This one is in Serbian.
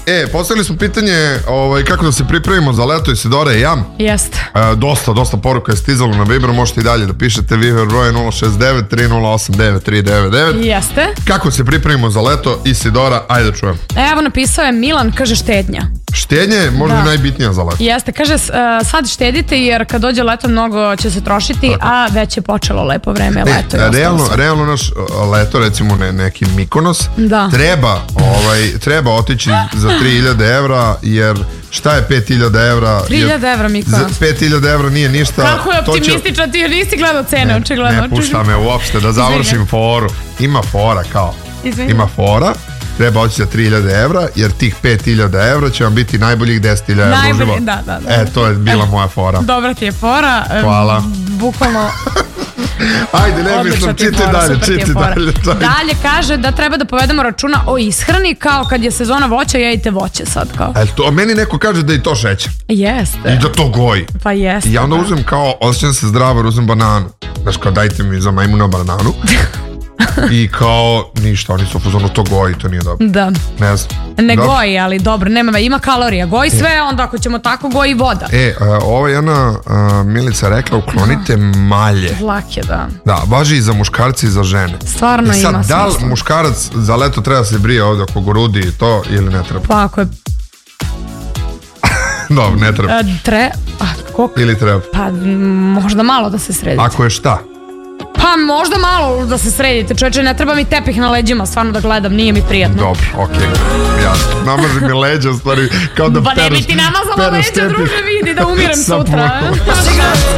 Postavili smo pitanje kako da se pripremimo za leto, Isidora i ja. Jeste. Dosta poruka je stizalo na Viber, možete i dalje da pišete. Viber broj 069 308 9399. Jeste. Kako se pripremimo za leto, Isidora, ajde da čujem. Evo, napisao je Milan, kaže štednja. Štednje je možda najbitnija za leto. Jeste, kaže sad štedite jer kad dođe leto mnogo će se trošiti, a već je počelo lepo vreme, leto je realno naš leto, recimo neki Mikonos, treba otići za 3000 evra, jer šta je 5000 evra? 3000 evra Mikonos. 5000 evra nije ništa. Kako je optimističan, ti nisi gledao cene, očigledno. Ne pušta me uopšte da završim foru. Ima fora kao. Ima fora. Treba oći za 3000 evra, jer tih 5000 evra će vam biti najboljih 10.000 evra u životu. Da. To je bila moja fora. Dobra ti je fora. Hvala. Bukvalno... Ajde, ne mislim, čitaj dalje. Dalje kaže da treba da povedemo računa o ishrani, kao kad je sezona voća, jedite voće sad kao. A meni neko kaže da i to šećer. Jeste. I da to goji. Pa jeste. I ja onda uzem kao, osjećam se zdravo, uzem bananu. Znaš, kao dajte mi za majmuna bananu. I kao, ništa, oni su u fazonu, to goji, to nije dobro. Da. Ne znam. Ne goji, ali dobro, ima kalorija. Goji sve, onda ako ćemo tako, goji voda. Ova jedna Milica rekla, uklonite malje. Dlake, da. Da, važi i za muškarci i za žene. Stvarno ima smisla. Sad, da li muškarac za leto treba se brije ovdje oko grudi i to, ili ne treba? Pa ako je... Dobro, ne treba. Ili treba? Pa možda malo da se sredite. Ako je šta? Pa možda malo da se sredite, čovječe, ne treba mi tepih na leđima, stvarno da gledam, nije mi prijatno. Dobro, okej, jasno. Namaži mi leđa, stvari, kao da pereš. Pa ne bi ti namazala leđa, druže, vidi da umirem sutra.